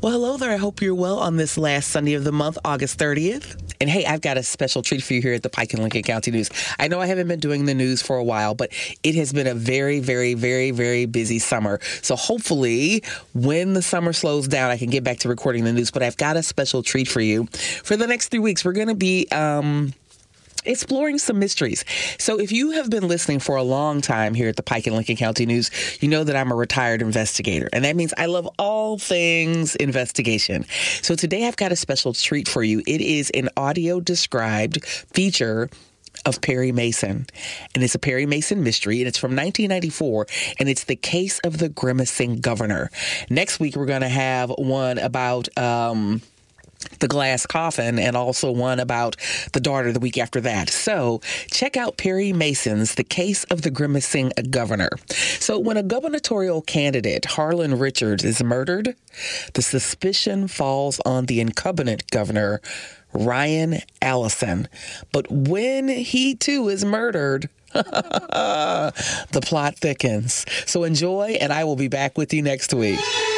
Well, hello there. I hope you're well on this last Sunday of the month, August 30th. And hey, I've got a special treat for you here at the Pike and Lincoln County News. I know I haven't been doing the news for a while, but it has been a very, very, very, very busy summer. So hopefully when the summer slows down, I can get back to recording the news. But I've got a special treat for you. For the next 3 weeks, we're going to be exploring some mysteries. So if you have been listening for a long time here at the Pike and Lincoln County News, you know that I'm a retired investigator, and that means I love all things investigation. So today I've got a special treat for you. It is an audio-described feature of Perry Mason, and it's a Perry Mason mystery, and it's from 1994, and it's the case of the grimacing governor. Next week, we're going to have one about the glass coffin, and also one about the daughter the week after that. So check out Perry Mason's The Case of the Grimacing Governor. So when a gubernatorial candidate, Harlan Richards, is murdered, the suspicion falls on the incumbent governor, Ryan Allison. But when he too is murdered, the plot thickens. So enjoy, and I will be back with you next week.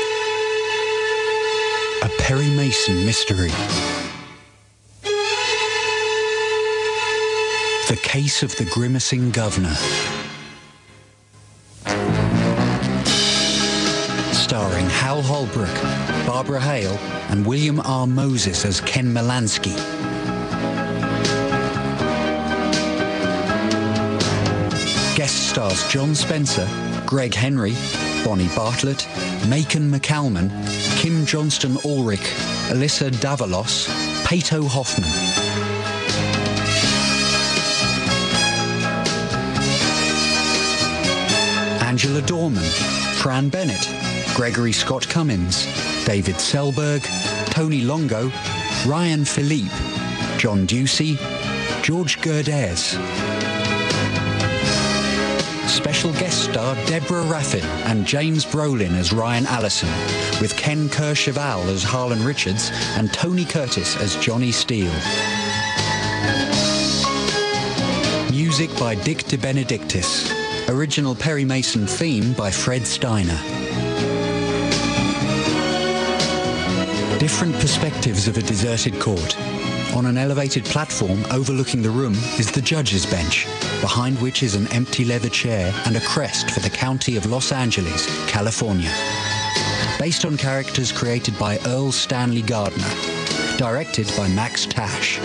A Perry Mason mystery. The Case of the Grimacing Governor. Starring Hal Holbrook, Barbara Hale, and William R. Moses as Ken Melansky. Guest stars John Spencer, Greg Henry, Bonnie Bartlett, Macon McCalman, Kim Johnston Ulrich, Alyssa Davalos, Pato Hoffman. Angela Dorman, Fran Bennett, Gregory Scott Cummins, David Selberg, Tony Longo, Ryan Philippe, John Ducey, George Gerdez. Special guest star Deborah Raffin and James Brolin as Ryan Allison, with Ken Kercheval as Harlan Richards and Tony Curtis as Johnny Steele. Music by Dick DeBenedictis. Original Perry Mason theme by Fred Steiner. Different perspectives of a deserted court. On an elevated platform overlooking the room is the judge's bench, behind which is an empty leather chair and a crest for the county of Los Angeles, California. Based on characters created by Earl Stanley Gardner. Directed by Max Tash.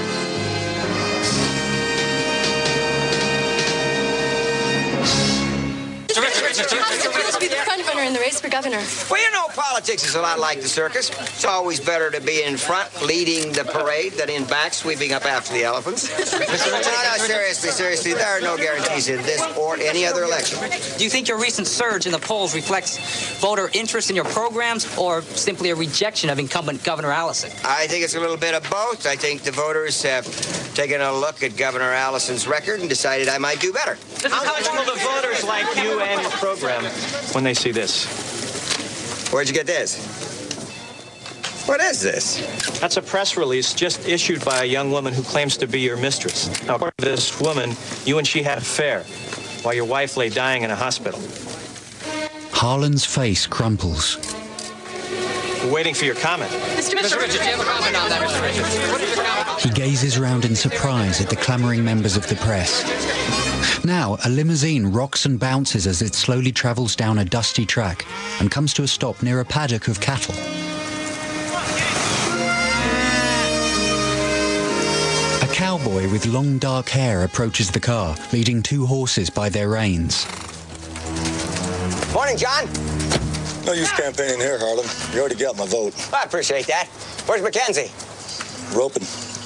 Be the front runner in the race for governor. Well, you know, politics is a lot like the circus. It's always better to be in front, leading the parade, than in back, sweeping up after the elephants. No, seriously, there are no guarantees in this or any other election. Do you think your recent surge in the polls reflects voter interest in your programs or simply a rejection of incumbent Governor Allison? I think it's a little bit of both. I think the voters have taken a look at Governor Allison's record and decided I might do better. How much will the voters like you and your program when they see this? Where'd you get this? What is this? That's a press release just issued by a young woman who claims to be your mistress. Now, according to this woman, you and she had an affair while your wife lay dying in a hospital. Harlan's face crumples. We're waiting for your comment. Mr. Richards, do you have a comment on that, Mr. Richards? What is your comment? He gazes round in surprise at the clamouring members of the press. Now, a limousine rocks and bounces as it slowly travels down a dusty track and comes to a stop near a paddock of cattle. A cowboy with long dark hair approaches the car, leading two horses by their reins. Morning, John. No use campaigning here, Harlan. You already got my vote. I appreciate that. Where's Mackenzie? Roping.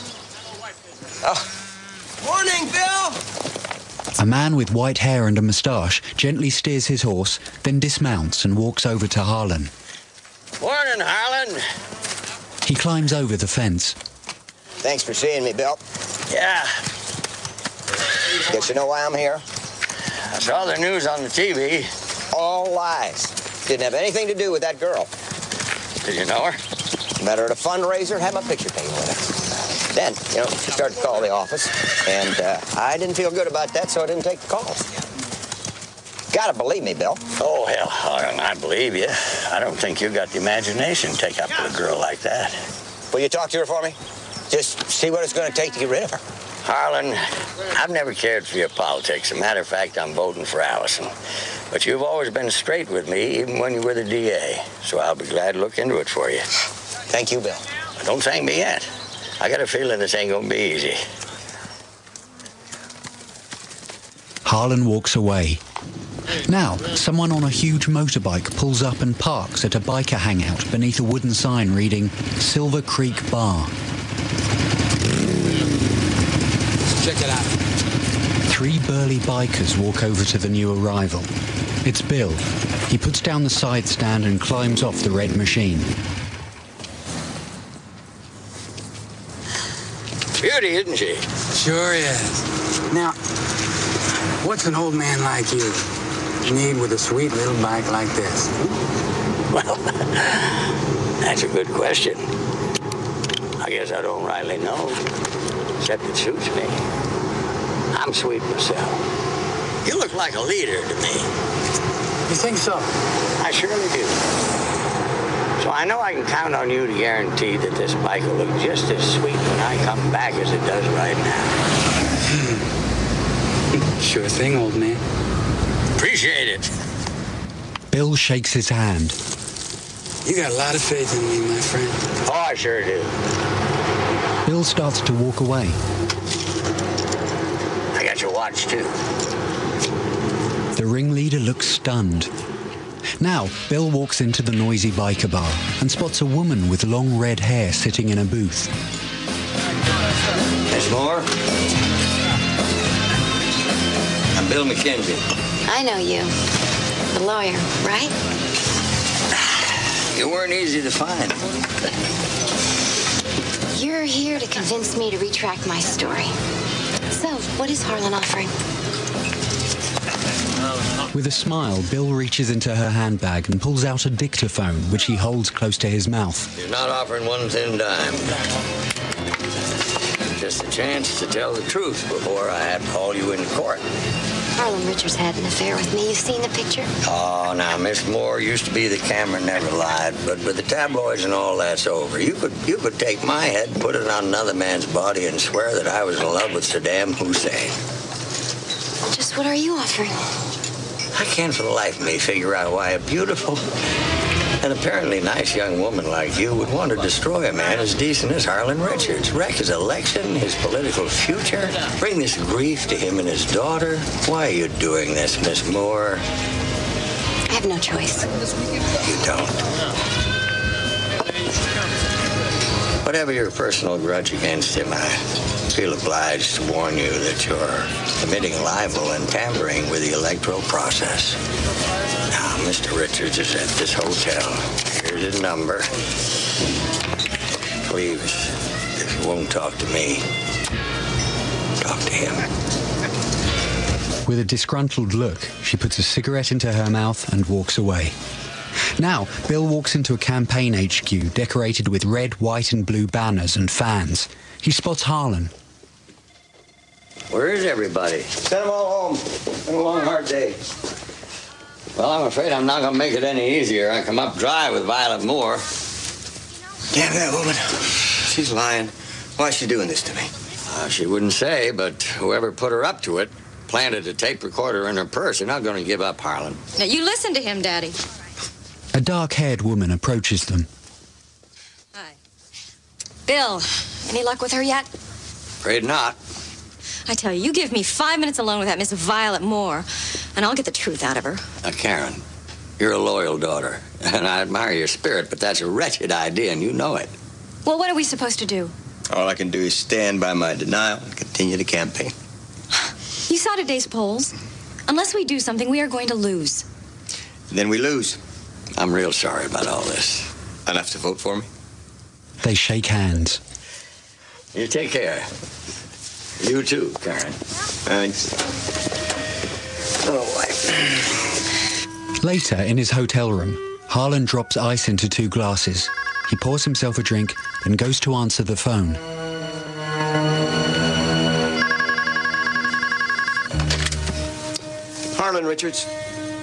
Oh. Morning, Bill. A man with white hair and a moustache gently steers his horse, then dismounts and walks over to Harlan. Morning, Harlan. He climbs over the fence. Thanks for seeing me, Bill. Yeah, Guess you know why I'm here? I saw the news on the TV. All lies. Didn't have anything to do with that girl. Did you know her? Met her at a fundraiser, had my picture taken with her. Then, she started to call the office, and I didn't feel good about that, so I didn't take the calls. Gotta believe me, Bill. Oh, hell, Harlan, I believe you. I don't think you got the imagination to take up with a girl like that. Will you talk to her for me? Just see what it's going to take to get rid of her. Harlan, I've never cared for your politics. As a matter of fact, I'm voting for Allison. But you've always been straight with me, even when you were the DA. So I'll be glad to look into it for you. Thank you, Bill. But don't thank me yet. I got a feeling this ain't gonna be easy. Harlan walks away. Now, someone on a huge motorbike pulls up and parks at a biker hangout beneath a wooden sign reading Silver Creek Bar. Check it out. 3 burly bikers walk over to the new arrival. It's Bill. He puts down the side stand and climbs off the red machine. Beauty, isn't she? Sure is. Now, what's an old man like you need with a sweet little bike like this? Well, that's a good question. I guess I don't rightly know, except it suits me. I'm sweet myself. You look like a leader to me. You think so? I surely do. So I know I can count on you to guarantee that this bike will look just as sweet when I come back as it does right now. Sure thing, old man. Appreciate it. Bill shakes his hand. You got a lot of faith in me, my friend. Oh, I sure do. Bill starts to walk away. I got your watch, too. The ringleader looks stunned. Now, Bill walks into the noisy biker bar and spots a woman with long red hair sitting in a booth. Miss Moore? I'm Bill McKenzie. I know you. The lawyer, right? You weren't easy to find. You're here to convince me to retract my story. So, what is Harlan offering? With a smile, Bill reaches into her handbag and pulls out a dictaphone, which he holds close to his mouth. You're not offering one thin dime. Just a chance to tell the truth before I have to haul you into court. Harlan Richards had an affair with me. You've seen the picture? Oh, now, Miss Moore, used to be the camera never lied, but with the tabloids and all that's over. You could take my head, put it on another man's body, and swear that I was in love with Saddam Hussein. Just what are you offering? I can't for the life of me figure out why a beautiful and apparently nice young woman like you would want to destroy a man as decent as Harlan Richards, wreck his election, his political future, bring this grief to him and his daughter. Why are you doing this, Miss Moore? I have no choice. You don't. Whatever your personal grudge against him, I feel obliged to warn you that you're committing libel and tampering with the electoral process. Now, Mr. Richards is at this hotel. Here's his number. Please, if you won't talk to me, talk to him. With a disgruntled look, she puts a cigarette into her mouth and walks away. Now, Bill walks into a campaign HQ decorated with red, white and blue banners and fans. He spots Harlan. Where is everybody? Send them all home. Been a long, hard day. Well, I'm afraid I'm not going to make it any easier. I come up dry with Violet Moore. Damn that woman. She's lying. Why's she doing this to me? She wouldn't say, but whoever put her up to it planted a tape recorder in her purse. You're not going to give up, Harlan. Now, you listen to him, Daddy. A dark-haired woman approaches them. Hi. Bill, any luck with her yet? Afraid not. I tell you, you give me 5 minutes alone with that Miss Violet Moore, and I'll get the truth out of her. Now, Karen, you're a loyal daughter, and I admire your spirit, but that's a wretched idea, and you know it. Well, what are we supposed to do? All I can do is stand by my denial and continue the campaign. You saw today's polls. Unless we do something, we are going to lose. Then we lose. I'm real sorry about all this. Enough to vote for me? They shake hands. You take care. You too, Karen. Thanks. Oh, boy. Later, in his hotel room, Harlan drops ice into 2 glasses. He pours himself a drink and goes to answer the phone. Harlan Richards,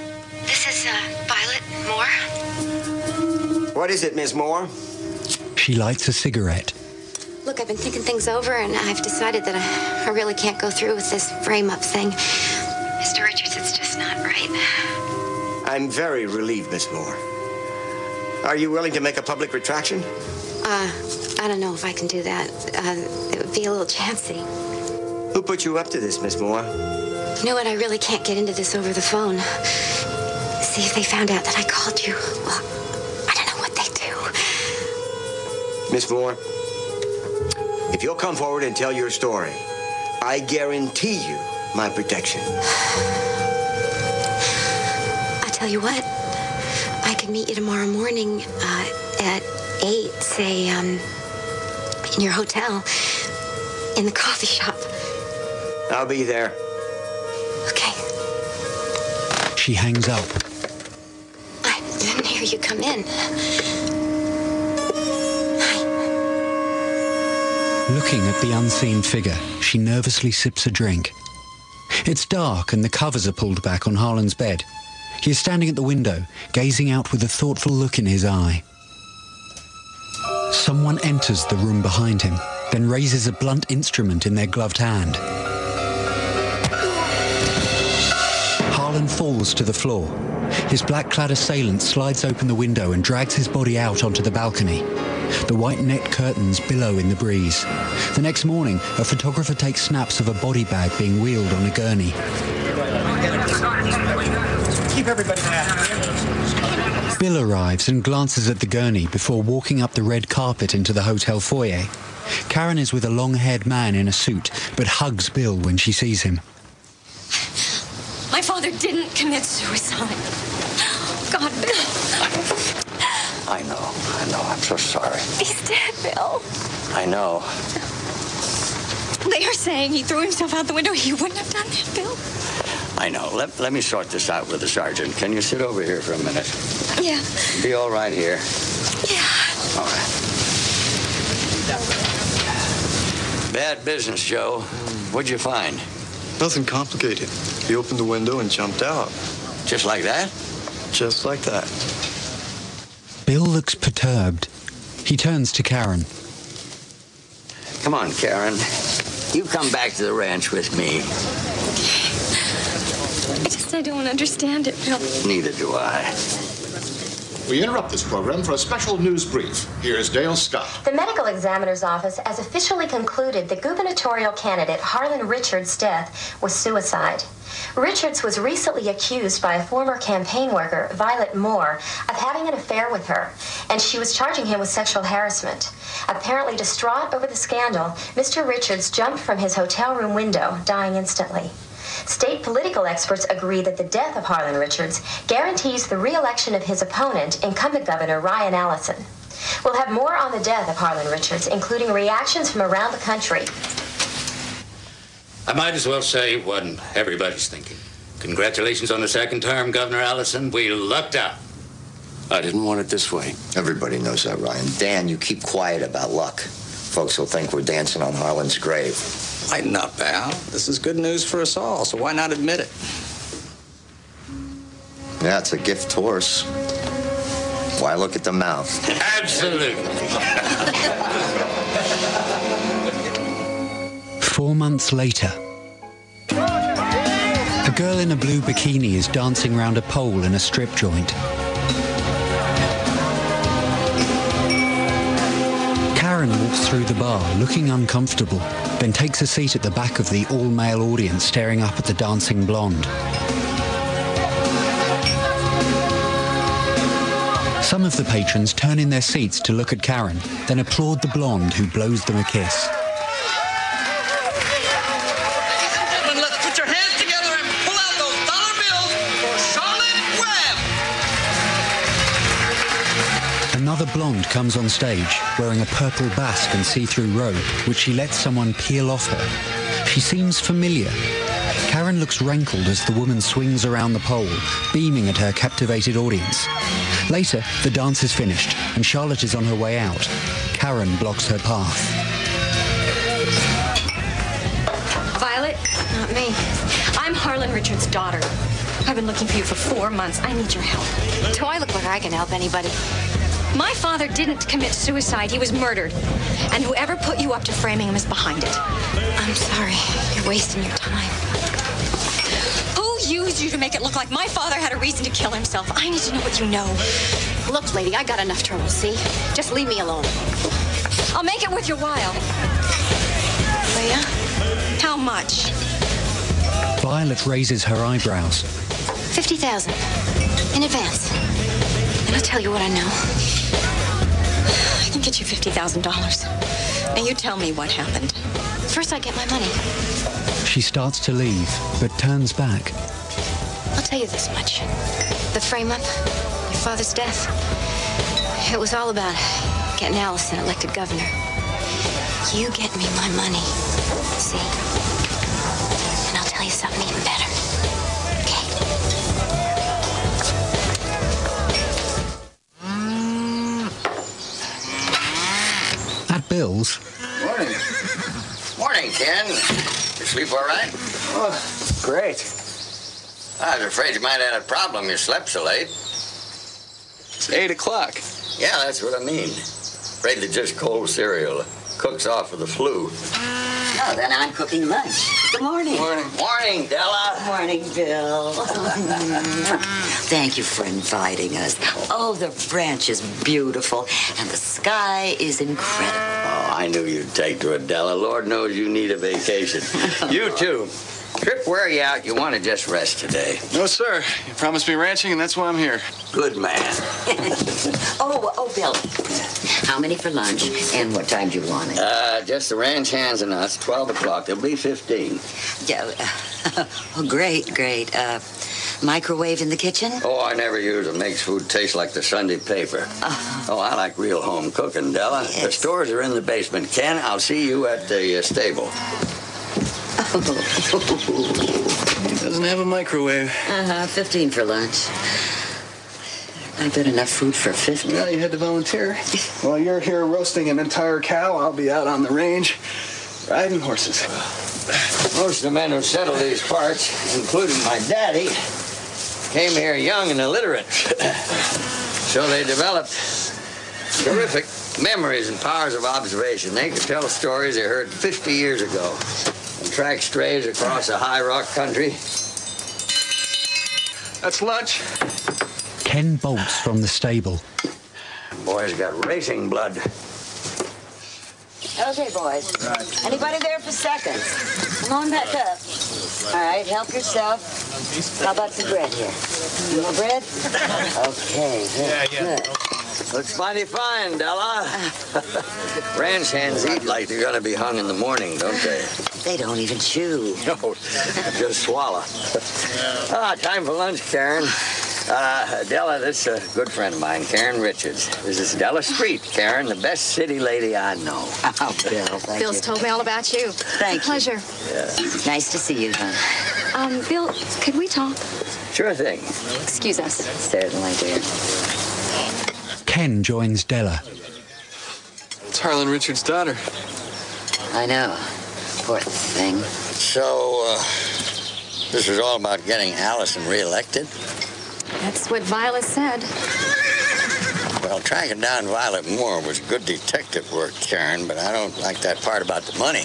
It's, Violet Moore. What is it, Miss Moore? She lights a cigarette. Look, I've been thinking things over, and I've decided that I really can't go through with this frame-up thing. Mr. Richards, it's just not right. I'm very relieved, Miss Moore. Are you willing to make a public retraction? I don't know if I can do that. It would be a little chancy. Who put you up to this, Miss Moore? You know what? I really can't get into this over the phone. See, if they found out that I called you, well, I don't know what they'd do. Miss Moore, if you'll come forward and tell your story, I guarantee you my protection. I'll tell you what. I can meet you tomorrow morning at 8, say, in your hotel, in the coffee shop. I'll be there. Okay. She hangs up. I didn't hear you come in. Looking at the unseen figure, she nervously sips a drink. It's dark and the covers are pulled back on Harlan's bed. He is standing at the window, gazing out with a thoughtful look in his eye. Someone enters the room behind him, then raises a blunt instrument in their gloved hand. Harlan falls to the floor. His black-clad assailant slides open the window and drags his body out onto the balcony. The white net curtains billow in the breeze. The next morning, a photographer takes snaps of a body bag being wheeled on a gurney. Keep everybody happy. Bill arrives and glances at the gurney before walking up the red carpet into the hotel foyer. Karen is with a long-haired man in a suit, but hugs Bill when she sees him. My father didn't commit suicide. God, Bill. I know. I'm so sorry. He's dead, Bill. I know. They are saying he threw himself out the window. He wouldn't have done that, Bill. I know. Let me sort this out with the sergeant. Can you sit over here for a minute? Yeah. Be all right here. Yeah. All right. Bad business, Joe. What'd you find? Nothing complicated. He opened the window and jumped out. Just like that? Just like that. Bill looks perturbed. He turns to Karen. Come on, Karen. You come back to the ranch with me. I don't understand it, Bill. Neither do I. We interrupt this program for a special news brief. Here's Dale Scott. The medical examiner's office has officially concluded the gubernatorial candidate Harlan Richards' death was suicide. Richards was recently accused by a former campaign worker, Violet Moore, of having an affair with her, and she was charging him with sexual harassment. Apparently distraught over the scandal, Mr. Richards jumped from his hotel room window, dying instantly. State political experts agree that the death of Harlan Richards guarantees the re-election of his opponent, incumbent Governor Ryan Allison. We'll have more on the death of Harlan Richards, including reactions from around the country. I might as well say what everybody's thinking. Congratulations on the second term, Governor Allison. We lucked out. I didn't want it this way. Everybody knows that, Ryan. Dan, you keep quiet about luck. Folks will think we're dancing on Harlan's grave. Lighten up, Al. This is good news for us all, so why not admit it? Yeah, it's a gift horse. Why look at the mouth? Absolutely. 4 months later, a girl in a blue bikini is dancing round a pole in a strip joint. Karen walks through the bar, looking uncomfortable, then takes a seat at the back of the all-male audience, staring up at the dancing blonde. Some of the patrons turn in their seats to look at Karen, then applaud the blonde who blows them a kiss. Let's put your hands together and pull out those dollar bills for Charlotte Webb. Another blonde comes on stage, wearing a purple basque and see-through robe, which she lets someone peel off her. She seems familiar. Karen looks rankled as the woman swings around the pole, beaming at her captivated audience. Later, the dance is finished, and Charlotte is on her way out. Karen blocks her path. Violet? Not me. I'm Harlan Richards' daughter. I've been looking for you for 4 months. I need your help. Do I look like I can help anybody? My father didn't commit suicide. He was murdered. And whoever put you up to framing him is behind it. I'm sorry. You're wasting your time. Who used you to make it look like my father had a reason to kill himself? I need to know what you know. Look, lady, I got enough trouble, see? Just leave me alone. I'll make it worth your while. Leah? How much? Violet raises her eyebrows. 50,000 in advance. And I'll tell you what I know. I can get you $50,000. Now you tell me what happened. First I get my money. She starts to leave, but turns back. I'll tell you this much. The frame-up, your father's death, it was all about getting Allison elected governor. You get me my money, see? And I'll tell you something even better. At Bill's. Morning. Morning, Ken. You sleep all right? Oh, great. I was afraid you might have had a problem. You slept so late. It's 8 o'clock. Yeah, that's what I mean. Afraid that just cold cereal cooks off with the flu. No, then I'm cooking lunch. Good morning. Morning. Morning, Della. Morning, Bill. Thank you for inviting us. Oh, the ranch is beautiful, and the sky is incredible. Oh, I knew you'd take to it, Della. Lord knows you need a vacation. You too. Trip wear you out. You want to just rest today. No, sir. You promised me ranching, and that's why I'm here. Good man. Oh, Bill. How many for lunch, and what time do you want it? Just the ranch hands and us, 12 o'clock. There'll be 15. Yeah. Oh, great. Microwave in the kitchen? Oh, I never use it. Makes food taste like the Sunday paper. Oh, I like real home cooking, Della. Yes. The stores are in the basement. Ken, I'll see you at the stable. He doesn't have a microwave. 15 for lunch. I bet enough food for 50. Well, you had to volunteer. While you're here roasting an entire cow, I'll be out on the range riding horses. Most of the men who settle these parts, including my daddy, came here young and illiterate. So they developed terrific memories and powers of observation. They could tell stories they heard 50 years ago and track strays across a high rock country. That's lunch. Ken bolts from the stable. Boy's got racing blood. Okay, boys. Right. Anybody there for seconds? Come on back up. All right, help yourself. How about some bread here? You want bread? Okay, good. Looks mighty fine, Della. Ranch hands eat like they're going to be hung in the morning, don't they? They don't even chew. No, just swallow. Time for lunch, Karen. Della, this is a good friend of mine, Karen Richards. This is Della Street, Karen, the best city lady I know. Oh, Bill, thank Bill's you. told me all about you. Thank Pleasure. you. Nice to see you, hon. Bill, could we talk? Sure thing. Excuse us. Certainly, dear. Ken joins Della. It's Harlan Richards' daughter. I know. Poor thing. So, this is all about getting Allison reelected? That's what Violet said. Well, tracking down Violet Moore was good detective work, Karen, but I don't like that part about the money.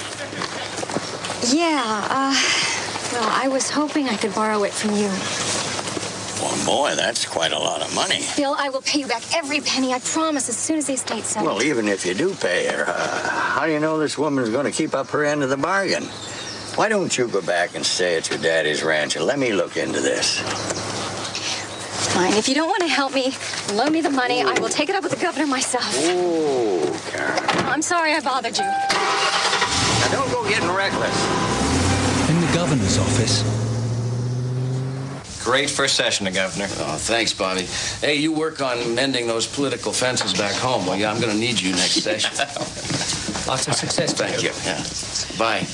Yeah, well, I was hoping I could borrow it from you. Well, boy, that's quite a lot of money. Bill, I will pay you back every penny, I promise, as soon as the estate settles. Well, even if you do pay her, how do you know this woman's going to keep up her end of the bargain? Why don't you go back and stay at your daddy's ranch and let me look into this? Fine. If you don't want to help me, loan me the money. I will take it up with the governor myself. Oh, Karen. I'm sorry I bothered you. Now, don't go getting reckless. In the governor's office. Great first session, Governor. Oh, thanks, Bobby. Hey, you work on mending those political fences back home. Well, yeah, I'm going to need you next session. Lots of success, Thank you. Yeah. Bye.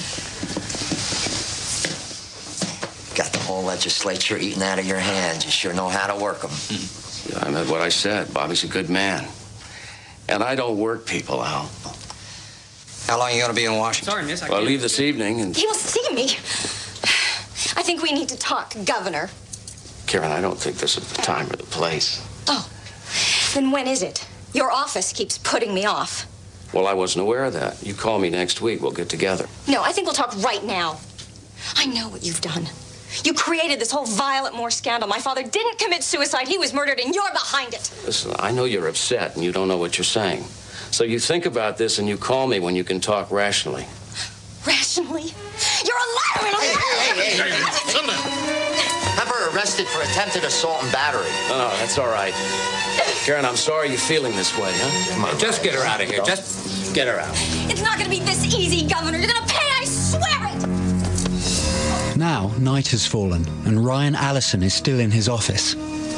Got the whole legislature eating out of your hands. You sure know how to work them. Yeah, I meant what I said. Bobby's a good man. And I don't work people, Al. How long are you going to be in Washington? Sorry, miss. Well, I leave this evening and... He will see me. I think we need to talk, Governor. Karen, I don't think this is the time or the place. Oh, then when is it? Your office keeps putting me off. Well, I wasn't aware of that. You call me next week. We'll get together. No, I think we'll talk right now. I know what you've done. You created this whole Violet Moore scandal. My father didn't commit suicide. He was murdered, and you're behind it. Listen, I know you're upset and you don't know what you're saying. So you think about this and you call me when you can talk rationally. Rationally? You're a liar and a liar! Hey. Pepper arrested for attempted assault and battery. No, that's all right. Karen, I'm sorry you're feeling this way, huh? Come on, just get her out of here. Just get her out. It's not going to be this easy, Governor. You're going to pay, I swear it! Now, night has fallen, and Ryan Allison is still in his office.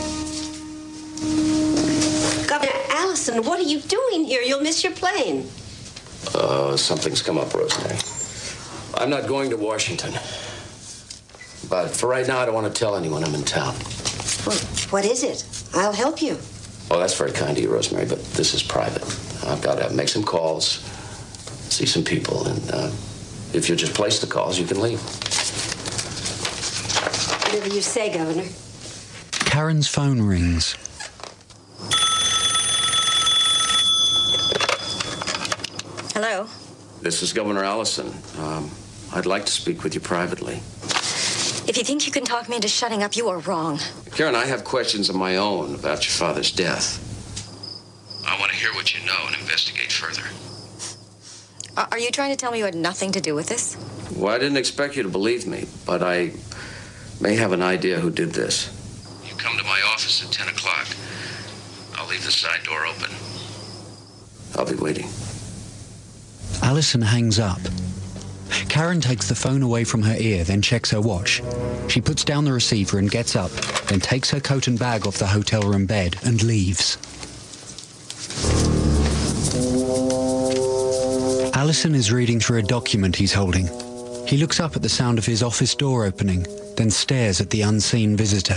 Governor Allison, what are you doing here? You'll miss your plane. Something's come up, Rosemary. I'm not going to Washington. But for right now, I don't want to tell anyone I'm in town. What is it? I'll help you. Oh, that's very kind of you, Rosemary, but this is private. I've got to make some calls, see some people, and if you just place the calls, you can leave. Whatever you say, Governor. Karen's phone rings. Hello? This is Governor Allison. I'd like to speak with you privately. If you think you can talk me into shutting up, you are wrong. Karen, I have questions of my own about your father's death. I want to hear what you know and investigate further. Are you trying to tell me you had nothing to do with this? Well, I didn't expect you to believe me, but I may have an idea who did this. You come to my office at 10 o'clock. I'll leave the side door open. I'll be waiting. Allison hangs up. Karen takes the phone away from her ear, then checks her watch. She puts down the receiver and gets up, then takes her coat and bag off the hotel room bed and leaves. Allison is reading through a document he's holding. He looks up at the sound of his office door opening, then stares at the unseen visitor.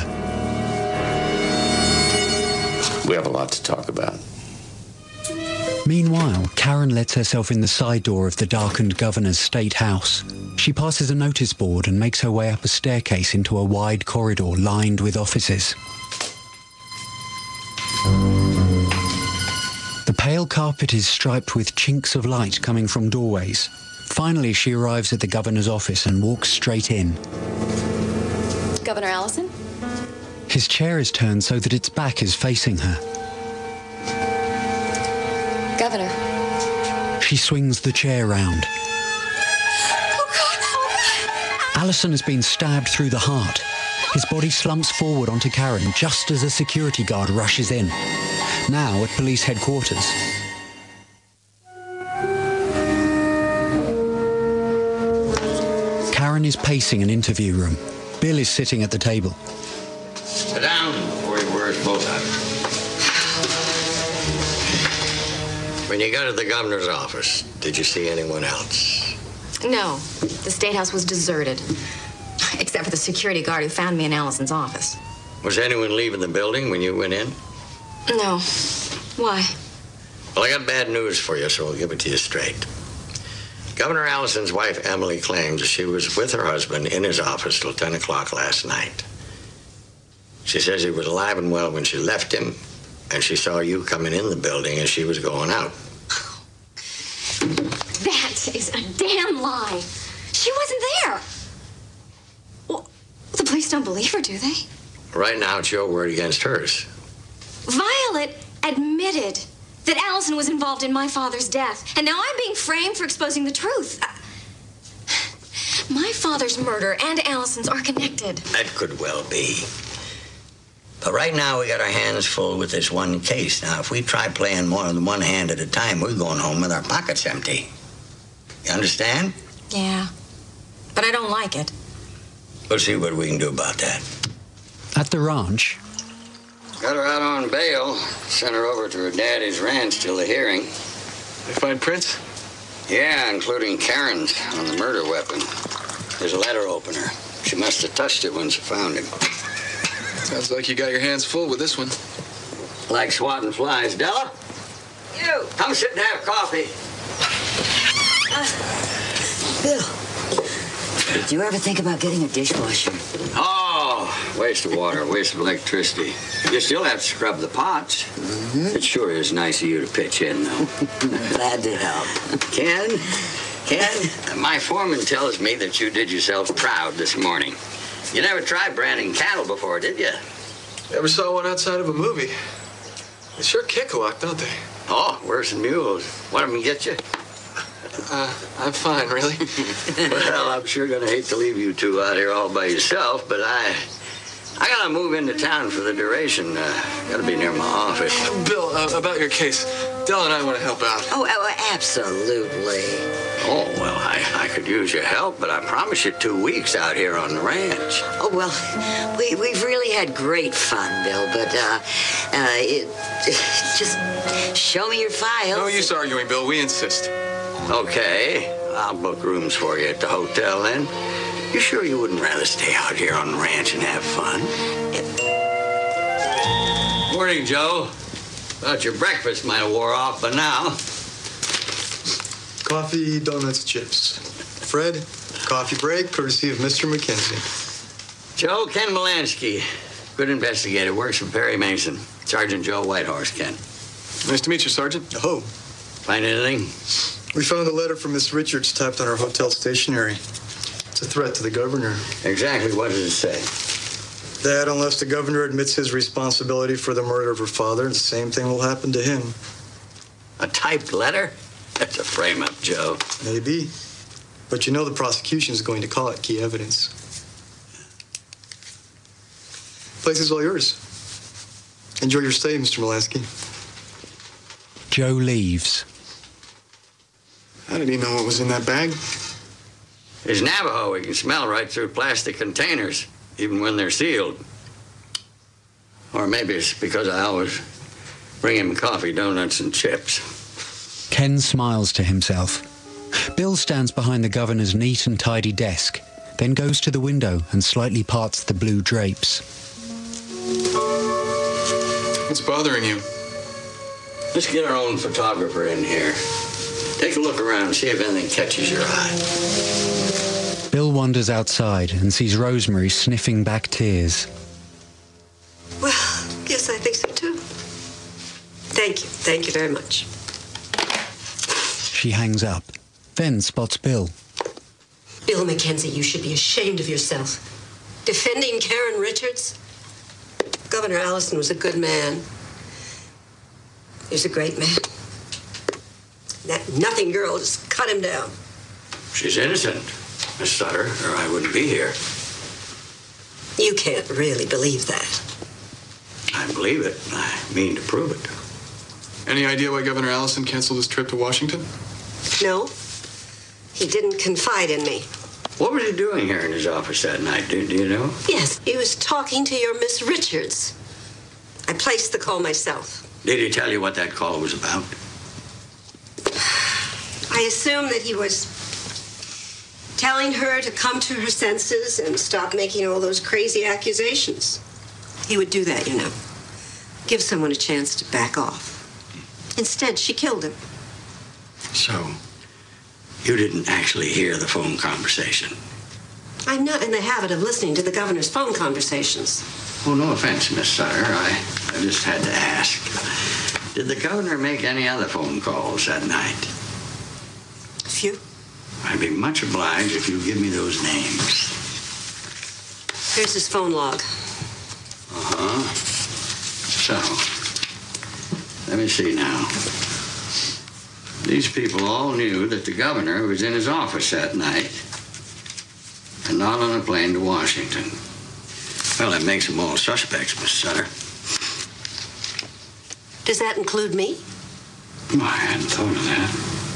We have a lot to talk about. Meanwhile, Karen lets herself in the side door of the darkened governor's state house. She passes a notice board and makes her way up a staircase into a wide corridor lined with offices. The pale carpet is striped with chinks of light coming from doorways. Finally, she arrives at the governor's office and walks straight in. Governor Allison? His chair is turned so that its back is facing her. Governor. She swings the chair round. Allison has been stabbed through the heart. His body slumps forward onto Karen just as a security guard rushes in. Now at police headquarters. Karen is pacing an interview room. Bill is sitting at the table. Sit down before you wear us both out. When you got to the governor's office, did you see anyone else? No. The State House was deserted. Except for the security guard who found me in Allison's office. Was anyone leaving the building when you went in? No. Why? Well, I got bad news for you, so I'll give it to you straight. Governor Allison's wife, Emily, claims she was with her husband in his office till 10 o'clock last night. She says he was alive and well when she left him, and she saw you coming in the building as she was going out. That is a damn lie. She wasn't there. Well, the police don't believe her, do they? Right now, it's your word against hers. Violet admitted that Allison was involved in my father's death, and now I'm being framed for exposing the truth. My father's murder and Allison's are connected. That could well be. But right now, we got our hands full with this one case. Now, if we try playing more than one hand at a time, we're going home with our pockets empty. You understand? Yeah, but I don't like it. We'll see what we can do about that. At the ranch. Got her out on bail. Sent her over to her daddy's ranch till the hearing. They find prints? Yeah, including Karen's on the murder weapon. There's a letter opener. She must have touched it when she found him. Sounds like you got your hands full with this one. Like swatting flies. Della? You! Come sit and have coffee. Bill, did you ever think about getting a dishwasher? Oh, waste of water, waste of electricity. You still have to scrub the pots. It sure is nice of you to pitch in, though. Glad to help. Ken, my foreman tells me that you did yourself proud this morning. You never tried branding cattle before, did you? Never saw one outside of a movie. They sure kick a lot, don't they? Oh, worse than mules. One of them get you? I'm fine, really. Well, I'm sure gonna hate to leave you two out here all by yourself, but I gotta move into town for the duration. Gotta be near my office. Bill, about your case. Dell and I want to help out. Oh, absolutely. Oh, well, I could use your help, but I promise you 2 weeks out here on the ranch. Oh, well, we've really had great fun, Bill, but just show me your files. No use arguing, Bill. We insist. Okay, I'll book rooms for you at the hotel then. You sure you wouldn't rather stay out here on the ranch and have fun? Morning, Joe. Thought your breakfast might have wore off by now. Coffee, donuts, chips. Fred, coffee break, courtesy of Mr. McKenzie. Joe, Ken Molansky. Good investigator, works for Perry Mason. Sergeant Joe Whitehorse, Ken. Nice to meet you, Sergeant. Oh. Find anything? We found a letter from Miss Richards typed on our hotel stationery. It's a threat to the governor. Exactly what does it say? That unless the governor admits his responsibility for the murder of her father, the same thing will happen to him. A typed letter? That's a frame-up, Joe. Maybe. But you know the prosecution is going to call it key evidence. Place is all yours. Enjoy your stay, Mr. Molansky. Joe leaves. How did he know what was in that bag? It's Navajo. We can smell right through plastic containers, even when they're sealed. Or maybe it's because I always bring him coffee, donuts, and chips. Ken smiles to himself. Bill stands behind the governor's neat and tidy desk, then goes to the window and slightly parts the blue drapes. What's bothering you? Let's get our own photographer in here. Take a look around and see if anything catches your eye. Bill wanders outside and sees Rosemary sniffing back tears. Well, yes, I think so too. Thank you. Thank you very much. She hangs up, then spots Bill. Bill McKenzie, you should be ashamed of yourself. Defending Karen Richards? Governor Allison was a good man. He was a great man. That nothing girl just cut him down. She's innocent, Miss Sutter, or I wouldn't be here. You can't really believe that. I believe it. I mean to prove it. Any idea why Governor Allison canceled his trip to Washington? No. He didn't confide in me. What was he doing here in his office that night? Do you know? Yes, he was talking to your Miss Richards. I placed the call myself. Did he tell you what that call was about? I assume that he was telling her to come to her senses and stop making all those crazy accusations. He would do that, you know. Give someone a chance to back off. Instead, she killed him. So, you didn't actually hear the phone conversation? I'm not in the habit of listening to the governor's phone conversations. Oh, no offense, Miss Sutter. I just had to ask. Did the governor make any other phone calls that night? A few. I'd be much obliged if you give me those names. Here's his phone log. Uh-huh. So, let me see now. These people all knew that the governor was in his office that night and not on a plane to Washington. Well, that makes them all suspects, Miss Sutter. Does that include me? Oh, I hadn't thought of that.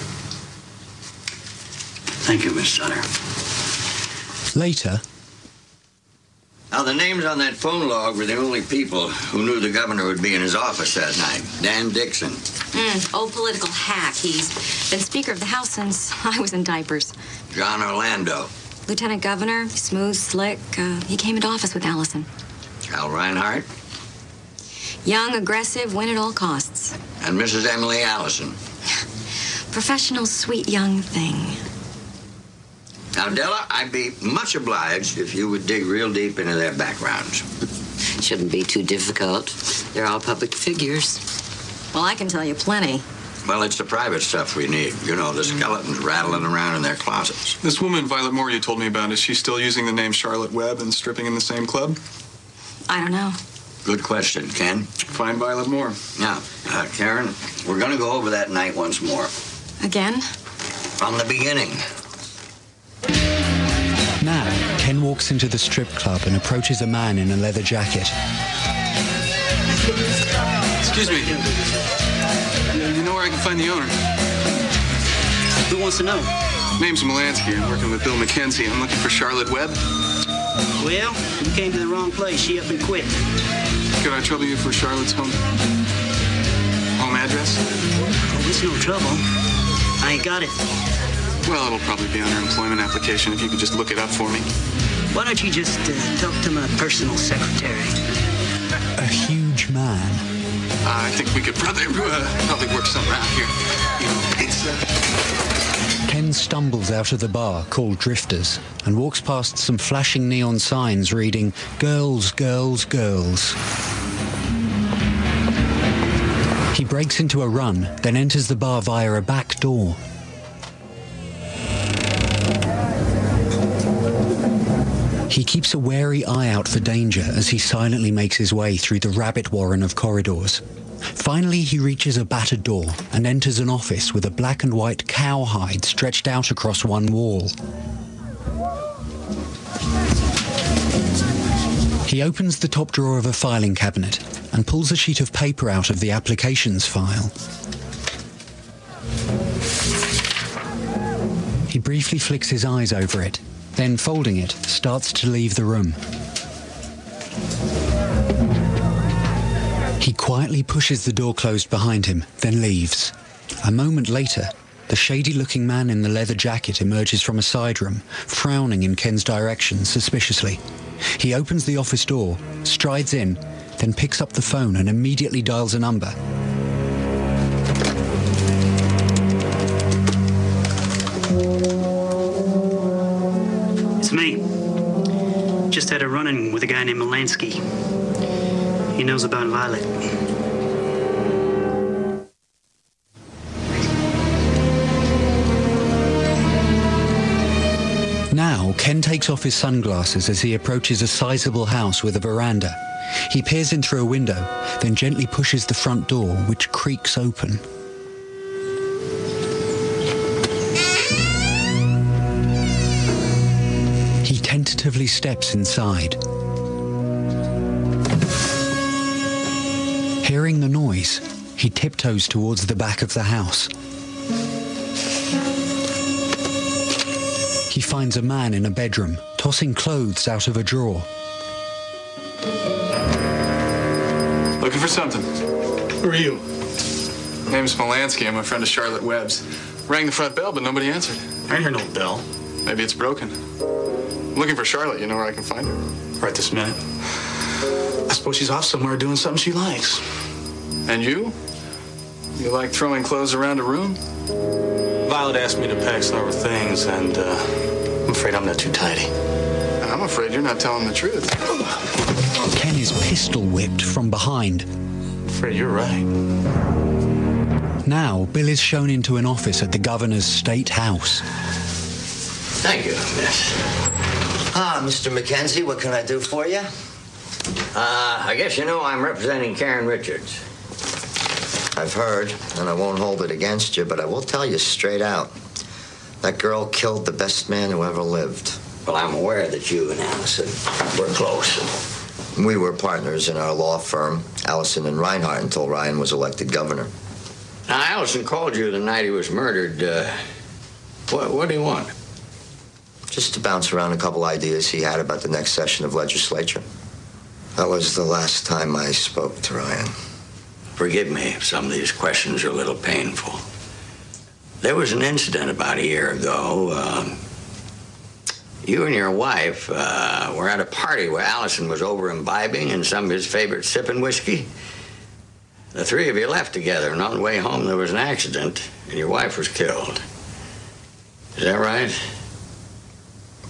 Thank you, Miss Sutter. Later. Now, the names on that phone log were the only people who knew the governor would be in his office that night. Dan Dixon. Old political hack. He's been Speaker of the House since I was in diapers. John Orlando. Lieutenant Governor, smooth, slick. He came into office with Allison. Al Reinhardt. Young, aggressive, win at all costs. And Mrs. Emily Allison. Professional, sweet young thing. Now, Della, I'd be much obliged if you would dig real deep into their backgrounds. Shouldn't be too difficult. They're all public figures. Well, I can tell you plenty. Well, it's the private stuff we need. You know, the skeletons rattling around in their closets. This woman, Violet Moore, you told me about, is she still using the name Charlotte Webb and stripping in the same club? I don't know. Good question, Ken. Find Violet Moore. Now, Karen, we're going to go over that night once more. Again? From the beginning. Now, Ken walks into the strip club and approaches a man in a leather jacket. Excuse me. You know where I can find the owner? Who wants to know? Name's Melansky. I'm working with Bill McKenzie. I'm looking for Charlotte Webb. Well, you came to the wrong place. She up and quit. Could I trouble you for Charlotte's home address? Oh, it's no trouble. I ain't got it. Well, it'll probably be on her employment application if you could just look it up for me. Why don't you just talk to my personal secretary? A huge man. I think we could probably work something out here. You know, it's... Ken stumbles out of the bar, called Drifters, and walks past some flashing neon signs reading, "Girls, girls, girls." He breaks into a run, then enters the bar via a back door. He keeps a wary eye out for danger as he silently makes his way through the rabbit warren of corridors. Finally, he reaches a battered door and enters an office with a black and white cowhide stretched out across one wall. He opens the top drawer of a filing cabinet and pulls a sheet of paper out of the applications file. He briefly flicks his eyes over it, then folding it, starts to leave the room. He quietly pushes the door closed behind him, then leaves. A moment later, the shady-looking man in the leather jacket emerges from a side room, frowning in Ken's direction suspiciously. He opens the office door, strides in, then picks up the phone and immediately dials a number. It's me. Just had a run-in with a guy named Melansky. He knows about Violet. Now, Ken takes off his sunglasses as he approaches a sizable house with a veranda. He peers in through a window, then gently pushes the front door, which creaks open. He tentatively steps inside. Hearing the noise, he tiptoes towards the back of the house. He finds a man in a bedroom, tossing clothes out of a drawer. Looking for something. Who are you? Name's Melansky. I'm a friend of Charlotte Webb's. Rang the front bell, but nobody answered. I ain't heard no bell. Maybe it's broken. I'm looking for Charlotte. You know where I can find her? Right this minute. I suppose she's off somewhere doing something she likes. And you? You like throwing clothes around a room? Violet asked me to pack some of her things, and I'm afraid I'm not too tidy. I'm afraid you're not telling the truth. Ken is pistol whipped from behind. I'm afraid you're right. Now, Bill is shown into an office at the governor's state house. Thank you, miss. Mr. McKenzie, what can I do for you? I guess you know I'm representing Karen Richards. I've heard, and I won't hold it against you, but I will tell you straight out. That girl killed the best man who ever lived. Well, I'm aware that you and Allison were close. We were partners in our law firm, Allison and Reinhardt, until Ryan was elected governor. Now, Allison called you the night he was murdered. What do you want? Just to bounce around a couple ideas he had about the next session of legislature. That was the last time I spoke to Ryan. Forgive me if some of these questions are a little painful. There was an incident about a year ago. You and your wife were at a party where Allison was over imbibing in some of his favorite sipping whiskey. The three of you left together, and on the way home there was an accident, and your wife was killed. Is that right?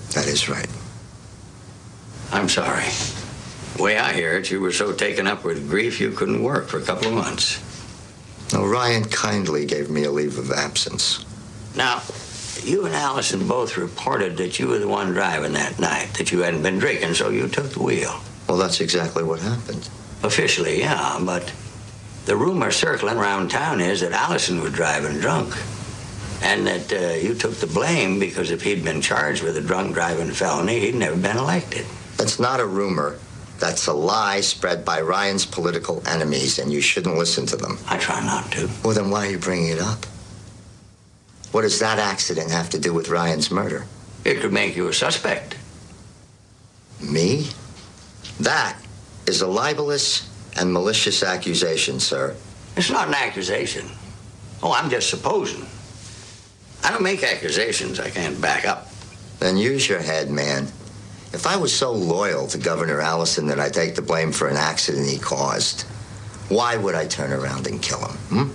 That is right. I'm sorry. The way I hear it, you were so taken up with grief you couldn't work for a couple of months. No, Ryan kindly gave me a leave of absence. Now, you and Allison both reported that you were the one driving that night, that you hadn't been drinking, so you took the wheel. Well, that's exactly what happened. Officially, yeah, but the rumor circling around town is that Allison was driving drunk. And that you took the blame because if he'd been charged with a drunk driving felony, he'd never been elected. That's not a rumor. That's a lie spread by Ryan's political enemies, and you shouldn't listen to them. I try not to. Well, then why are you bringing it up? What does that accident have to do with Ryan's murder? It could make you a suspect. Me? That is a libelous and malicious accusation, sir. It's not an accusation. Oh, I'm just supposing. I don't make accusations I can't back up. Then use your head, man. If I was so loyal to Governor Allison that I take the blame for an accident he caused, why would I turn around and kill him,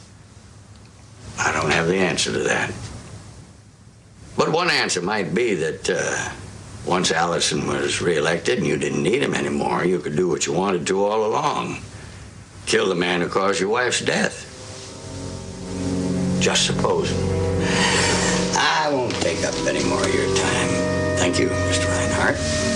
I don't have the answer to that. But one answer might be that once Allison was reelected and you didn't need him anymore, you could do what you wanted to all along. Kill the man who caused your wife's death. Just supposing. I won't take up any more of your time. Thank you, Mr. Reinhardt.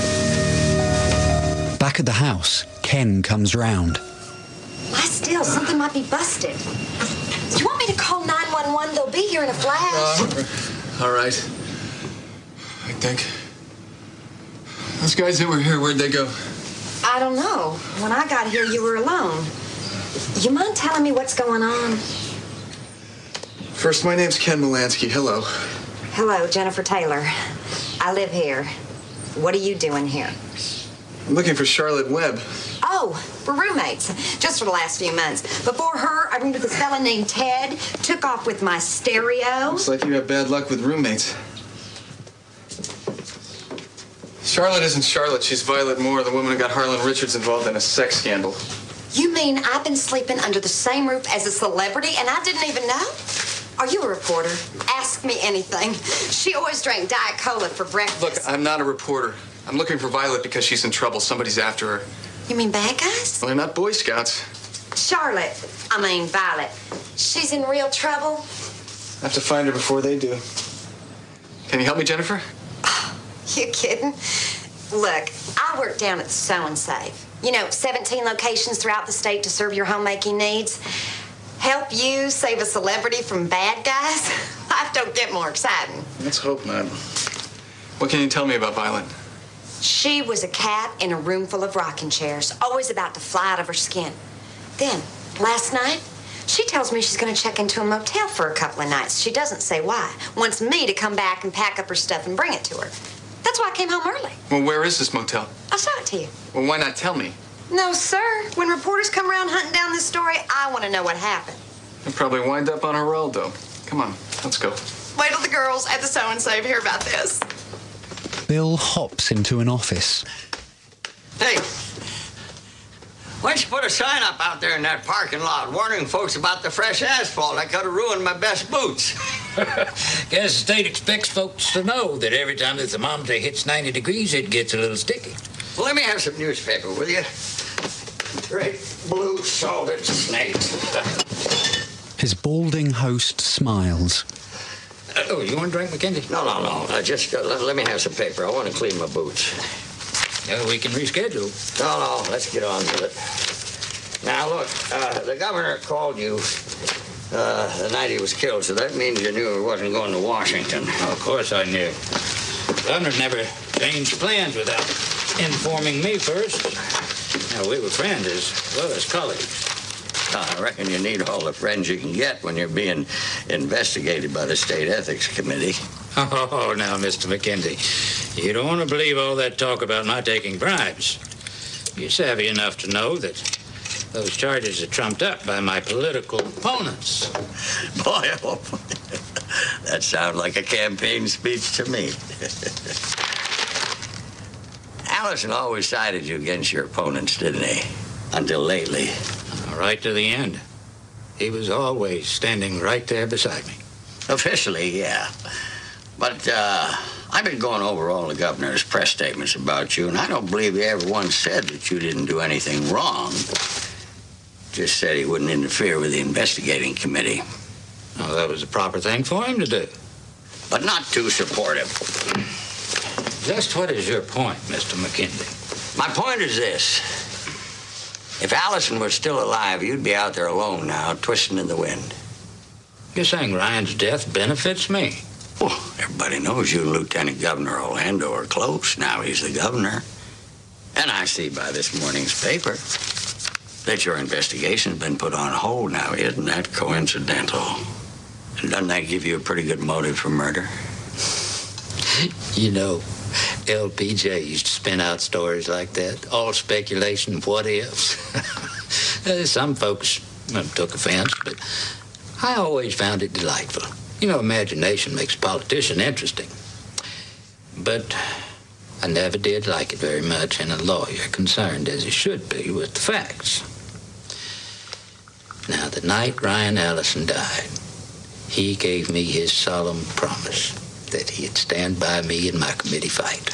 Back at the house, Ken comes round. Lie still. Something might be busted. Do you want me to call 911? They'll be here in a flash. All right. I think. Those guys that were here, where'd they go? I don't know. When I got here, you were alone. You mind telling me what's going on? First, my name's Ken Molansky. Hello. Hello, Jennifer Taylor. I live here. What are you doing here? I'm looking for Charlotte Webb. Oh, we're roommates. Just for the last few months. Before her, I roomed with this fella named Ted. Took off with my stereo. Looks like you have bad luck with roommates. Charlotte isn't Charlotte. She's Violet Moore, the woman who got Harlan Richards involved in a sex scandal. You mean I've been sleeping under the same roof as a celebrity and I didn't even know? Are you a reporter? Ask me anything. She always drank Diet Cola for breakfast. Look, I'm not a reporter. I'm looking for Violet because she's in trouble. Somebody's after her. You mean bad guys? Well, they're not Boy Scouts. Violet. She's in real trouble? I have to find her before they do. Can you help me, Jennifer? You kidding? Look, I work down at the Sew and Save. 17 locations throughout the state to serve your homemaking needs. Help you save a celebrity from bad guys? Life don't get more exciting. Let's hope not. What can you tell me about Violet? She was a cat in a room full of rocking chairs, always about to fly out of her skin. Then, last night, she tells me she's going to check into a motel for a couple of nights. She doesn't say why. Wants me to come back and pack up her stuff and bring it to her. That's why I came home early. Well, where is this motel? I'll show it to you. Well, why not tell me? No, sir. When reporters come around hunting down this story, I want to know what happened. They'll probably wind up on Geraldo. Come on, let's go. Wait till the girls at the Sew and Save hear about this. Bill hops into an office. Hey, why don't you put a sign up out there in that parking lot warning folks about the fresh asphalt? I could have ruined my best boots. Guess the state expects folks to know that every time the thermometer hits 90 degrees, it gets a little sticky. Well, let me have some newspaper, will you? Great blue salted snake. His balding host smiles. Oh, you want a drink, Mackenzie? No. Just let me have some paper. I want to clean my boots. We can reschedule. No, let's get on with it. Now, look, the governor called you the night he was killed, so that means you knew he wasn't going to Washington. Of course I knew. Governor never changed plans without informing me first. Now, we were friends as well as colleagues. I reckon you need all the friends you can get when you're being investigated by the State Ethics Committee. Oh, now, Mr. Mackenzie, you don't want to believe all that talk about my taking bribes. You're savvy enough to know that those charges are trumped up by my political opponents. Boy, that sounds like a campaign speech to me. Allison always sided you against your opponents, didn't he? Until lately. Right to the end. He was always standing right there beside me. Officially, yeah. But I've been going over all the governor's press statements about you, and I don't believe he ever once said that you didn't do anything wrong. Just said he wouldn't interfere with the investigating committee. Well, that was the proper thing for him to do. But not too supportive. Just what is your point, Mr. McKenzie? My point is this. If Allison were still alive, you'd be out there alone now, twisting in the wind. You're saying Ryan's death benefits me? Well, everybody knows you and Lieutenant Governor Orlando are close. Now he's the governor. And I see by this morning's paper that your investigation's been put on hold now. Isn't that coincidental? And doesn't that give you a pretty good motive for murder? You know, LBJ used to spin out stories like that. All speculation, what ifs. Some folks took offense, but I always found it delightful. You know, imagination makes a politician interesting. But I never did like it very much in a lawyer, concerned as he should be with the facts. Now, the night Ryan Allison died, he gave me his solemn promise that he'd stand by me in my committee fight.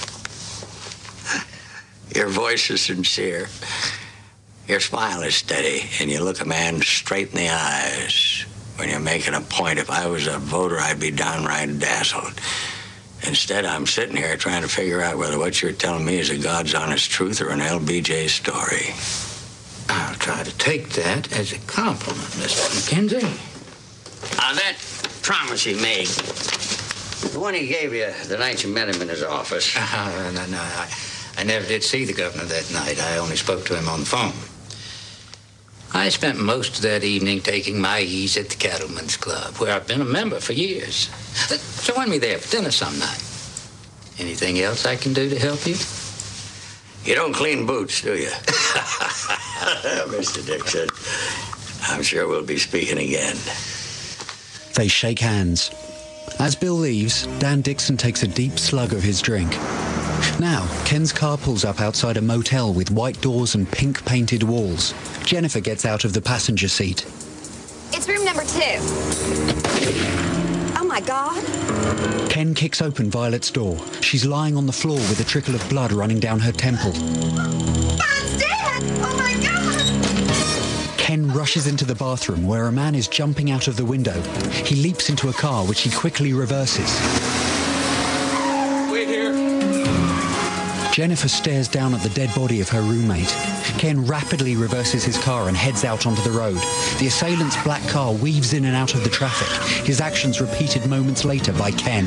Your voice is sincere. Your smile is steady, and you look a man straight in the eyes. When you're making a point, if I was a voter, I'd be downright dazzled. Instead, I'm sitting here trying to figure out whether what you're telling me is a God's honest truth or an LBJ story. I'll try to take that as a compliment, Mr. McKenzie. Now, that promise he made, the one he gave you the night you met him in his office. No, I never did see the governor that night. I only spoke to him on the phone. I spent most of that evening taking my ease at the Cattlemen's Club, where I've been a member for years. Join me there for dinner some night. Anything else I can do to help you? You don't clean boots, do you? Mr. Dixon, I'm sure we'll be speaking again. They shake hands. As Bill leaves, Dan Dixon takes a deep slug of his drink. Now, Ken's car pulls up outside a motel with white doors and pink-painted walls. Jennifer gets out of the passenger seat. It's room number 2. Oh, my God. Ken kicks open Violet's door. She's lying on the floor with a trickle of blood running down her temple. Dad's dead! Oh, my God! Ken rushes into the bathroom where a man is jumping out of the window. He leaps into a car, which he quickly reverses. Wait here. Jennifer stares down at the dead body of her roommate. Ken rapidly reverses his car and heads out onto the road. The assailant's black car weaves in and out of the traffic, his actions repeated moments later by Ken.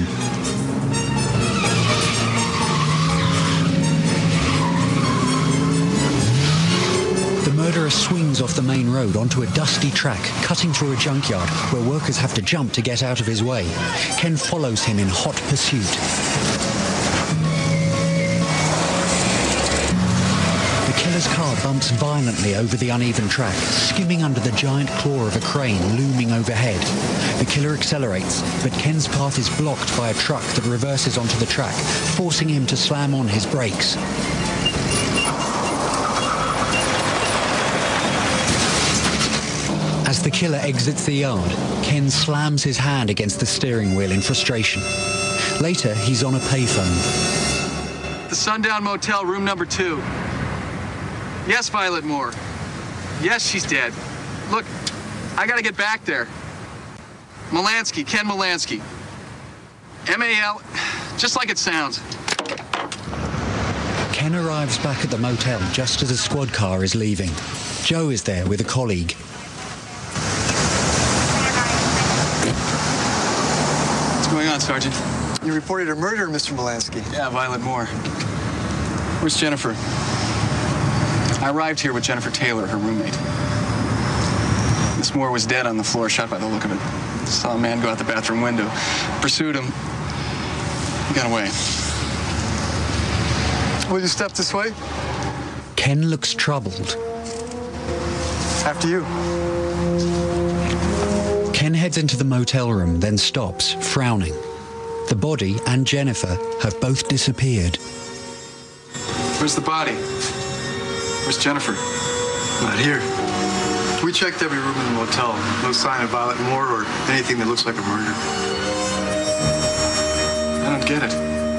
The murderer swings off the main road onto a dusty track, cutting through a junkyard where workers have to jump to get out of his way. Ken follows him in hot pursuit. The killer's car bumps violently over the uneven track, skimming under the giant claw of a crane looming overhead. The killer accelerates, but Ken's path is blocked by a truck that reverses onto the track, forcing him to slam on his brakes. As the killer exits the yard, Ken slams his hand against the steering wheel in frustration. Later, he's on a payphone. The Sundown Motel, room number 2. Yes, Violet Moore. Yes, she's dead. Look, I gotta get back there. Molansky, Ken Molansky. M-A-L, just like it sounds. Ken arrives back at the motel just as a squad car is leaving. Joe is there with a colleague. What's going on, Sergeant? You reported a murder, Mr. Molansky. Yeah, Violet Moore. Where's Jennifer? I arrived here with Jennifer Taylor, her roommate. Miss Moore was dead on the floor, shot by the look of it. Saw a man go out the bathroom window. Pursued him. He got away. Will you step this way? Ken looks troubled. After you. Ken heads into the motel room, then stops, frowning. The body and Jennifer have both disappeared. Where's the body? Where's Jennifer? Not here. We checked every room in the motel. No sign of Violet Moore or anything that looks like a murder. I don't get it.